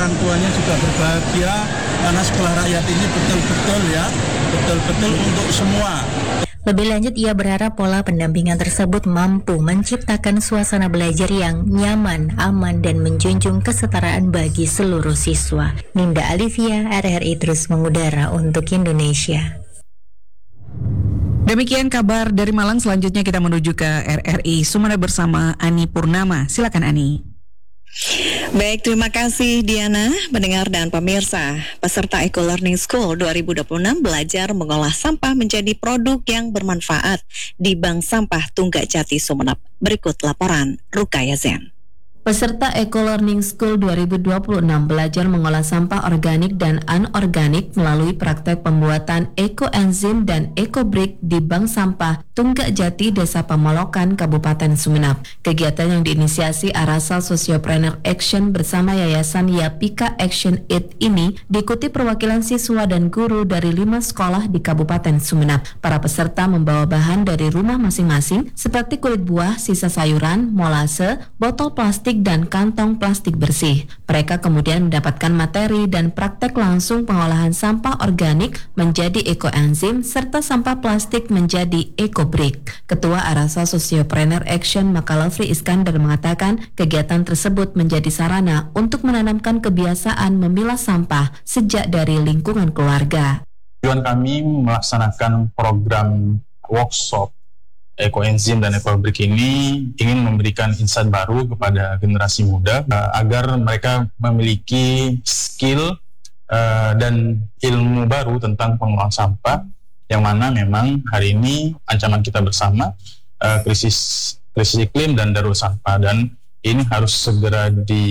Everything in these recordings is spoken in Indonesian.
orang tuanya juga berbahagia karena sekolah rakyat ini betul-betul untuk semua. Lebih lanjut, ia berharap pola pendampingan tersebut mampu menciptakan suasana belajar yang nyaman, aman, dan menjunjung kesetaraan bagi seluruh siswa. Ninda Alivia, RRI terus mengudara untuk Indonesia. Demikian kabar dari Malang. Selanjutnya kita menuju ke RRI Sumeneb bersama Ani Purnama. Silakan Ani. Baik, terima kasih Diana, pendengar dan pemirsa. Peserta Eco Learning School 2026 belajar mengolah sampah menjadi produk yang bermanfaat di Bank Sampah Tunggak Jati Sumeneb. Berikut laporan Rukaya Zen. Peserta Eco Learning School 2026 belajar mengolah sampah organik dan anorganik melalui praktek pembuatan ekoenzim dan ekobrik di Bank Sampah Tunggak Jati, Desa Pamolokan, Kabupaten Sumeneb. Kegiatan yang diinisiasi Arasal Sociopreneur Action bersama Yayasan Yapika Action Aid ini diikuti perwakilan siswa dan guru dari 5 sekolah di Kabupaten Sumeneb. Para peserta membawa bahan dari rumah masing-masing seperti kulit buah, sisa sayuran, molase, botol plastik, dan kantong plastik bersih. Mereka kemudian mendapatkan materi dan praktek langsung pengolahan sampah organik menjadi ekoenzim serta sampah plastik menjadi ekobrik. Ketua Arasal Sociopreneur Action Makalafri Iskandar mengatakan kegiatan tersebut menjadi sarana untuk menanamkan kebiasaan memilah sampah sejak dari lingkungan keluarga. Tujuan kami melaksanakan program workshop ekoenzim dan ekobrik ini ingin memberikan insight baru kepada generasi muda agar mereka memiliki skill dan ilmu baru tentang pengolahan sampah, yang mana memang hari ini ancaman kita bersama krisis iklim dan darurat sampah, dan ini harus segera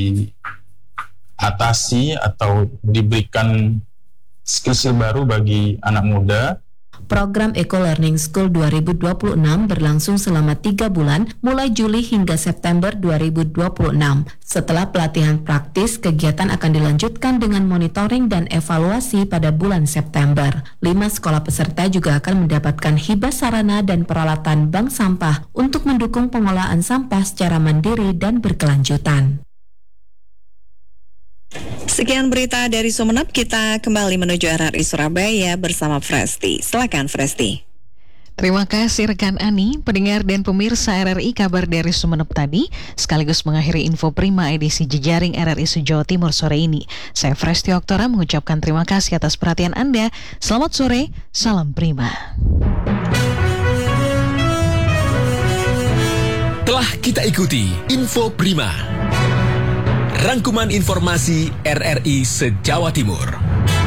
diatasi atau diberikan skill baru bagi anak muda. Program Eco Learning School 2026 berlangsung selama 3 bulan mulai Juli hingga September 2026. Setelah pelatihan praktis, kegiatan akan dilanjutkan dengan monitoring dan evaluasi pada bulan September. 5 sekolah peserta juga akan mendapatkan hibah sarana dan peralatan bank sampah untuk mendukung pengolahan sampah secara mandiri dan berkelanjutan. Sekian berita dari Sumeneb, kita kembali menuju RRI Surabaya bersama Fresti. Silakan Fresti. Terima kasih rekan Ani, pendengar dan pemirsa RRI. Kabar dari Sumeneb tadi sekaligus mengakhiri info prima edisi jejaring RRI Jawa Timur sore ini. Saya Fresti Oktora mengucapkan terima kasih atas perhatian Anda. Selamat sore, salam prima. Telah kita ikuti info prima, rangkuman informasi RRI se-Jawa Timur.